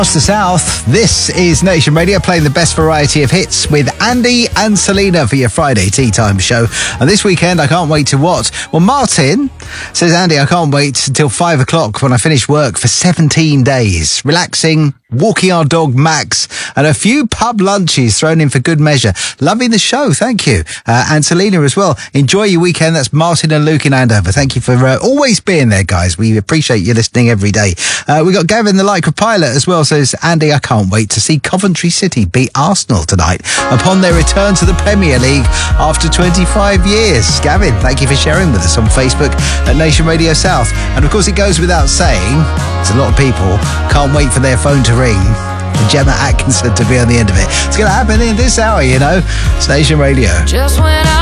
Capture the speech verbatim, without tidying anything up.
Across the South, this is Nation Radio playing the best variety of hits with Andy and Selena for your Friday tea time show. And this weekend, I can't wait to what? Well, Martin says, Andy, I can't wait until five o'clock when I finish work for seventeen days. Relaxing, walking our dog Max, and a few pub lunches thrown in for good measure. Loving the show, thank you. Uh, and Selena as well. Enjoy your weekend. That's Martin and Luke in Andover. Thank you for uh, always being there, guys. We appreciate you listening every day. Uh, we got Gavin the Lycra Pilot as well, says, Andy, I can't wait to see Coventry City beat Arsenal tonight upon their return to the Premier League after twenty-five years. Gavin, thank you for sharing with us on Facebook at Nation Radio South. And of course, it goes without saying, there's a lot of people can't wait for their phone to ring and Gemma Atkinson to be on the end of it. It's going to happen in this hour, you know. It's Nation Radio. Just when I